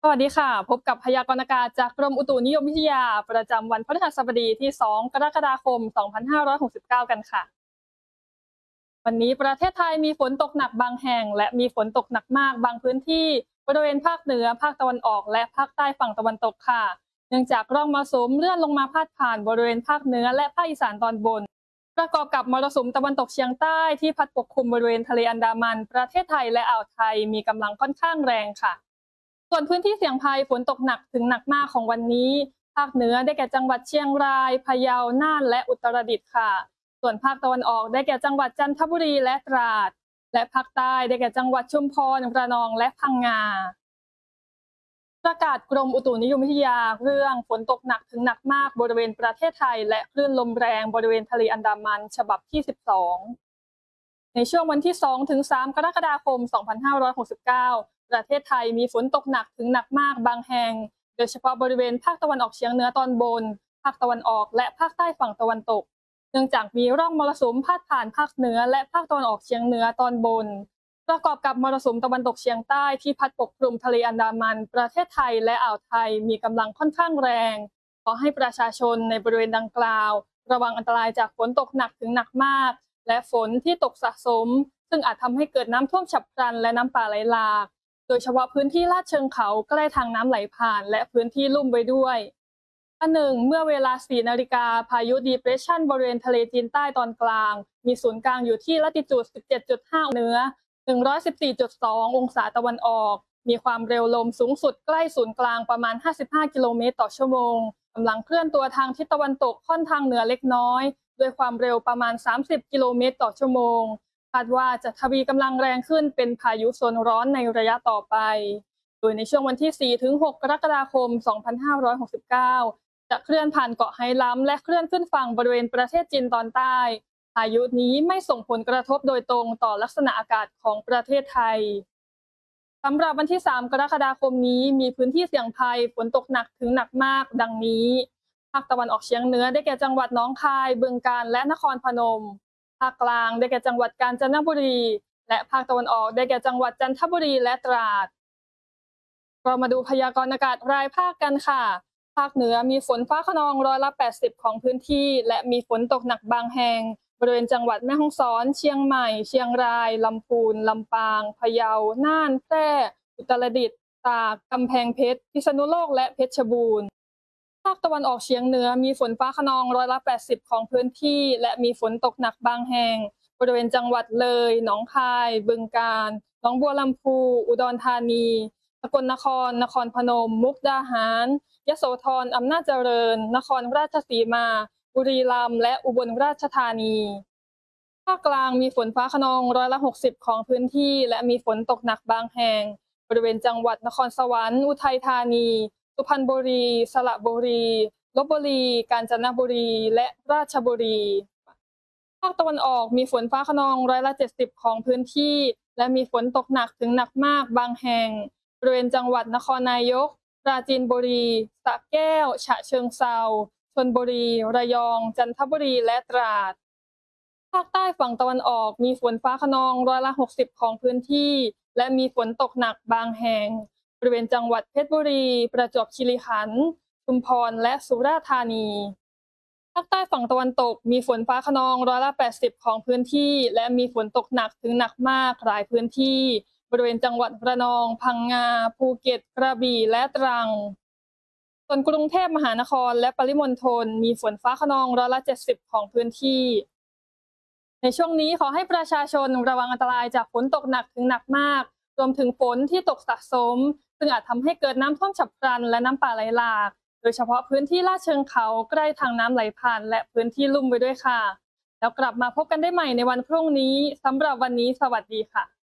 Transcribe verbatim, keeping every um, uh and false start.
สวัสดีค่ะพบกับพยากรณ์อากาศจากกรมอุตุนิยมวิทยาประจำวันพฤหัสบดีที่ สอง กรกฎาคม สองพันห้าร้อยหกสิบเก้า กันค่ะวันนี้ประเทศไทยมีฝนตกหนักบางแห่งและมีฝนตกหนักมากบางพื้นที่บริเวณภาคเหนือภาคตะวันออกและภาคใต้ฝั่งตะวันตกค่ะเนื่องจากร่องมรสุมเลื่อนลงมาพาดผ่านบริเวณภาคเหนือและภาคอีสานตอนบนประกอบกับมรสุมตะวันตกเฉียงใต้ที่พัดปกคลุมบริเวณทะเลอันดามันประเทศไทยและอ่าวไทยมีกำลังค่อนข้างแรงค่ะ ส่วนพื้นที่เสี่ยงภัยฝนตกหนักถึงหนักมากของวันนี้ภาคเหนือได้แก่จังหวัดเชียงรายพะเยาน่านและอุตรดิตถ์ค่ะส่วนภาคตะวันออกได้แก่จังหวัดจันทบุรีและตราดและภาคใต้ได้แก่จังหวัดชุมพรระนองและพังงาประกาศกรมอุตุนิยมวิทยาเรื่องฝนตกหนักถึงหนักมากบริเวณประเทศไทยและคลื่นลมแรงบริเวณทะเลอันดามันฉบับที่สิบสองในช่วงวันที่ สองถึงสาม กรกฎาคม สองพันห้าร้อยหกสิบเก้า ประเทศไทยมีฝนตกหนักถึงหนักมากบางแห่ง โดยเฉพาะบริเวณภาคตะวันออกเฉียงเหนือตอนบน ภาคตะวันออกและภาคใต้ฝั่งตะวันตก เนื่องจากมีร่องมรสุมพาดผ่านภาคเหนือและภาคตะวันออกเฉียงเหนือตอนบน ประกอบกับมรสุมตะวันตกเฉียงใต้ที่พัดปกคลุมทะเลอันดามัน ประเทศไทยและอ่าวไทยมีกำลังค่อนข้างแรง ขอให้ประชาชนในบริเวณดังกล่าวระวังอันตรายจากฝนตกหนักถึงหนักมาก และฝนที่ตกสะสม ซึ่งอาจทำให้เกิดน้ำท่วมฉับพลันและน้ำป่าไหลหลาก โดยเฉพาะพื้นที่ลาดเชิงเขาใกล้ทางน้ำไหลผ่านและพื้นที่ลุ่มไว้ด้วยอันหนึ่งเมื่อเวลา สี่ นาฬิกาพายุ Depression บริเวณทะเลจีนใต้ตอนกลางมีศูนย์กลางอยู่ที่ละติจูด สิบเจ็ดจุดห้า เหนือ หนึ่งร้อยสิบสี่จุดสอง องศาตะวันออกมีความเร็วลมสูงสุดใกล้ศูนย์กลางประมาณ ห้าสิบห้า กิโลเมตรต่อชั่วโมงกำลังเคลื่อนตัวทางทิศตะวันตกค่อนทางเหนือเล็กน้อยด้วยความเร็วประมาณ สามสิบ กิโลเมตรต่อชั่วโมงคาดว่าจะทวีกำลังแรงขึ้นเป็นพายุโซนร้อนในระยะต่อไปโดยในช่วงวันที่ สี่ถึงหก กรกฎาคม สองพันห้าร้อยหกสิบเก้า จะเคลื่อนผ่านเกาะไหหลำและเคลื่อนขึ้นฝั่งบริเวณประเทศจีนตอนใต้พายุนี้ไม่ส่งผลกระทบโดยตรงต่อลักษณะอากาศของประเทศไทยสำหรับวันที่ สาม กรกฎาคมนี้มีพื้นที่เสี่ยงภัยฝนตกหนักถึงหนักมากดังนี้ภาคตะวันออกเฉียงเหนือได้แก่จังหวัดหนองคายบึงกาฬและนครพนมภาคกลางได้แก่จังหวัดกาญจนบุรีและภาคตะวันออกได้แก่จังหวัดจันทบุรีและตราดเรามาดูพยากรณ์อากาศรายภาคกันค่ะภาคเหนือมีฝนฟ้าคะนองร้อยละแปดสิบของพื้นที่และมีฝนตกหนักบางแห่งบริเวณจังหวัดแม่ฮ่องสอนเชียงใหม่เชียงรายลำพูนลำปางพะเยาน่านแพร่อุตรดิตถ์ตากกำแพงเพชรพิษณุโลกและเพชรบูรณ์ภาคตะวันออกเฉียงเหนือมีฝนฟ้าคะนองร้อยละแปดสิบของพื้นที่และมีฝนตกหนักบางแห่งบริเวณจังหวัดเลยหนองคายบึงกาฬหนองบัวลำพูอุดรธานีสกลนครนครพนมมุกดาหารยโสธรอำนาจเจริญนครราชสีมาบุรีรัมย์และอุบลราชธานีภาคกลางมีฝนฟ้าคะนองร้อยละหกสิบของพื้นที่และมีฝนตกหนักบางแห่งบริเวณจังหวัดนครสวรรค์อุทัยธานีสุพรรณบุรีสระบุรีลพบุรีกาญจนบุรีและราชบุรีภาคตะวันออกมีฝนฟ้าคะนองร้อยละเจ็ดสิบของพื้นที่และมีฝนตกหนักถึงหนักมากบางแห่งบริเวณจังหวัดนครนายกปราจีนบุรีสระแก้วฉะเชิงเทราชลบุรีระยองจันทบุรีและตราดภาคใต้ฝั่งตะวันออกมีฝนฟ้าคะนองร้อยละหกสิบของพื้นที่และมีฝนตกหนักบางแห่งบริเวณจังหวัดเพชรบุรีประจวบคีรีขันธ์ชุมพรและสุราษฎร์ธานีภาคใต้ฝั่งตะวันตกมีฝนฟ้าคะนองร้อยละแปดสิบของพื้นที่และมีฝนตกหนักถึงหนักมากหลายพื้นที่บริเวณจังหวัดระนองพังงาภูเก็ตกระบี่และตรังส่วนกรุงเทพมหานครและปริมณฑลมีฝนฟ้าคะนองร้อยละเจ็ดสิบของพื้นที่ในช่วงนี้ขอให้ประชาชนระวังอันตรายจากฝนตกหนักถึงหนักมากรวมถึงฝนที่ตกสะสมซึ่งอาจทำให้เกิดน้ำท่วมฉับพลันและน้ำป่าไหลหลากโดยเฉพาะพื้นที่ลาดเชิงเขาใกล้ทางน้ำไหลผ่านและพื้นที่ลุ่มไปด้วยค่ะแล้วกลับมาพบกันได้ใหม่ในวันพรุ่งนี้สำหรับวันนี้สวัสดีค่ะ